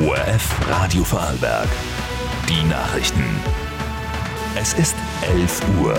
ORF Radio Vorarlberg. Die Nachrichten. Es ist 11 Uhr.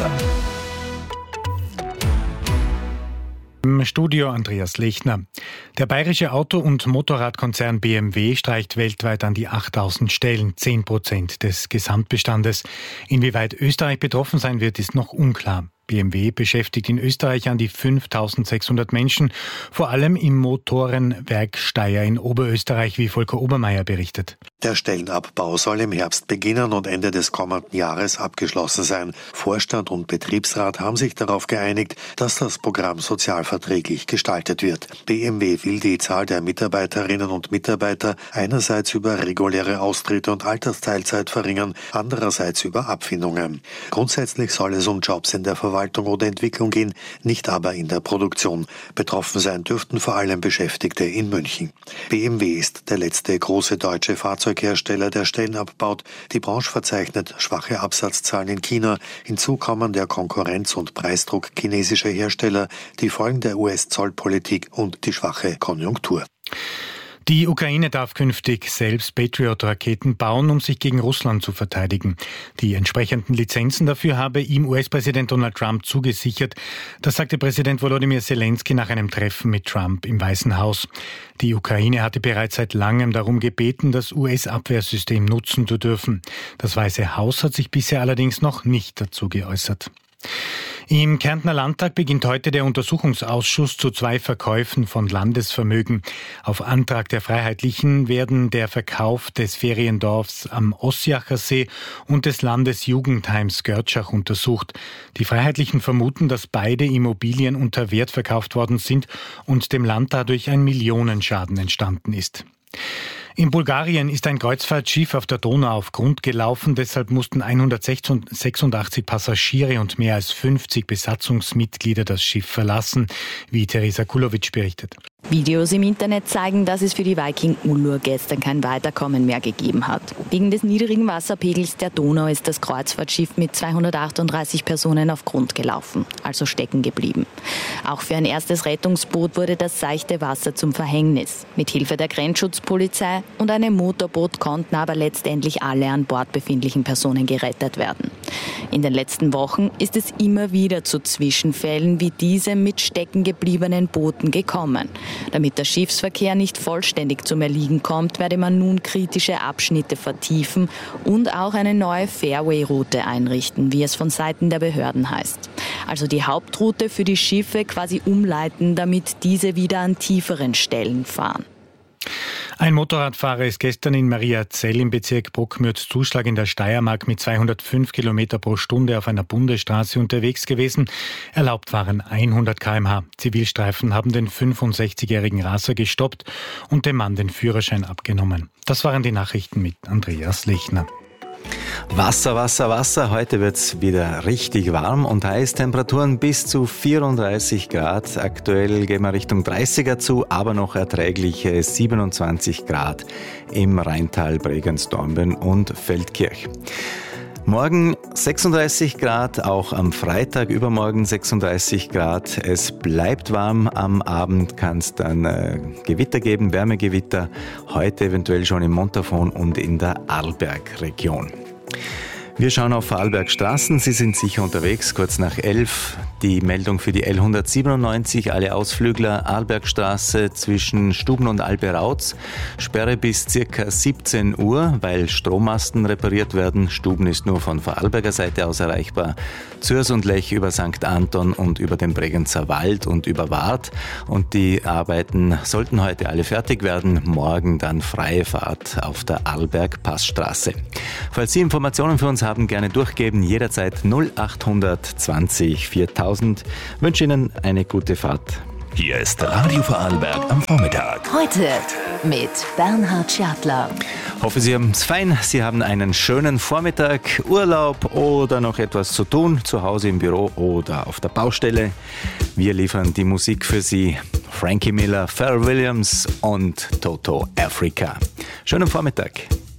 Im Studio Andreas Lechner. Der bayerische Auto- und Motorradkonzern BMW streicht weltweit an die 8.000 Stellen, 10% des Gesamtbestandes. Inwieweit Österreich betroffen sein wird, ist noch unklar. BMW beschäftigt in Österreich an die 5.600 Menschen, vor allem im Motorenwerk Steyr in Oberösterreich, wie Volker Obermeier berichtet. Der Stellenabbau soll im Herbst beginnen und Ende des kommenden Jahres abgeschlossen sein. Vorstand und Betriebsrat haben sich darauf geeinigt, dass das Programm sozialverträglich gestaltet wird. BMW will die Zahl der Mitarbeiterinnen und Mitarbeiter einerseits über reguläre Austritte und Altersteilzeit verringern, andererseits über Abfindungen. Grundsätzlich soll es um Jobs in der Verwaltung oder Entwicklung gehen, nicht aber in der Produktion. Betroffen sein dürften vor allem Beschäftigte in München. BMW ist der letzte große deutsche Fahrzeughersteller, der Stellen abbaut. Die Branche verzeichnet schwache Absatzzahlen in China. Hinzu kommen der Konkurrenz- und Preisdruck chinesischer Hersteller, die Folgen der US-Zollpolitik und die schwache Konjunktur. Die Ukraine darf künftig selbst Patriot-Raketen bauen, um sich gegen Russland zu verteidigen. Die entsprechenden Lizenzen dafür habe ihm US-Präsident Donald Trump zugesichert. Das sagte Präsident Volodymyr Zelensky nach einem Treffen mit Trump im Weißen Haus. Die Ukraine hatte bereits seit langem darum gebeten, das US-Abwehrsystem nutzen zu dürfen. Das Weiße Haus hat sich bisher allerdings noch nicht dazu geäußert. Im Kärntner Landtag beginnt heute der Untersuchungsausschuss zu 2 Verkäufen von Landesvermögen. Auf Antrag der Freiheitlichen werden der Verkauf des Feriendorfs am Ossiacher See und des Landesjugendheims Görtschach untersucht. Die Freiheitlichen vermuten, dass beide Immobilien unter Wert verkauft worden sind und dem Land dadurch ein Millionenschaden entstanden ist. In Bulgarien ist ein Kreuzfahrtschiff auf der Donau auf Grund gelaufen. Deshalb mussten 186 Passagiere und mehr als 50 Besatzungsmitglieder das Schiff verlassen, wie Teresa Kulovic berichtet. Videos im Internet zeigen, dass es für die Viking Ullur gestern kein Weiterkommen mehr gegeben hat. Wegen des niedrigen Wasserpegels der Donau ist das Kreuzfahrtschiff mit 238 Personen auf Grund gelaufen, also stecken geblieben. Auch für ein erstes Rettungsboot wurde das seichte Wasser zum Verhängnis. Mit Hilfe der Grenzschutzpolizei und einem Motorboot konnten aber letztendlich alle an Bord befindlichen Personen gerettet werden. In den letzten Wochen ist es immer wieder zu Zwischenfällen wie diesem mit stecken gebliebenen Booten gekommen. Damit der Schiffsverkehr nicht vollständig zum Erliegen kommt, werde man nun kritische Abschnitte vertiefen und auch eine neue Fairway-Route einrichten, wie es von Seiten der Behörden heißt. Also die Hauptroute für die Schiffe quasi umleiten, damit diese wieder an tieferen Stellen fahren. Ein Motorradfahrer ist gestern in Mariazell im Bezirk Bruckmürz-Zuschlag in der Steiermark mit 205 Kilometer pro Stunde auf einer Bundesstraße unterwegs gewesen. Erlaubt waren 100 km/h. Zivilstreifen haben den 65-jährigen Raser gestoppt und dem Mann den Führerschein abgenommen. Das waren die Nachrichten mit Andreas Lechner. Wasser, Wasser, Wasser. Heute wird's wieder richtig warm und heiß. Temperaturen bis zu 34 Grad. Aktuell gehen wir Richtung 30er zu, aber noch erträgliche 27 Grad im Rheintal, Bregenz, Dornbirn und Feldkirch. Morgen 36 Grad, auch am Freitag übermorgen 36 Grad. Es bleibt warm, am Abend kann es dann Gewitter geben, Wärmegewitter. Heute eventuell schon im Montafon und in der Arlbergregion. Wir schauen auf Vorarlbergstraßen. Sie sind sicher unterwegs, kurz nach 11. Die Meldung für die L197, alle Ausflügler, Arlbergstraße zwischen Stuben und Alberauz. Sperre bis circa 17 Uhr, weil Strommasten repariert werden. Stuben ist nur von Vorarlberger Seite aus erreichbar. Zürs und Lech über St. Anton und über den Bregenzer Wald und über Waadt. Und die Arbeiten sollten heute alle fertig werden. Morgen dann freie Fahrt auf der Arlberg-Passstraße. Falls Sie Informationen für uns haben, gerne durchgeben. Jederzeit 0820 4000. Wünsche Ihnen eine gute Fahrt. Hier ist Radio Vorarlberg am Vormittag. Heute mit Bernhard Schertler. Hoffe, Sie haben es fein. Sie haben einen schönen Vormittag, Urlaub oder noch etwas zu tun, zu Hause im Büro oder auf der Baustelle. Wir liefern die Musik für Sie. Frankie Miller, Pharrell Williams und Toto Africa. Schönen Vormittag.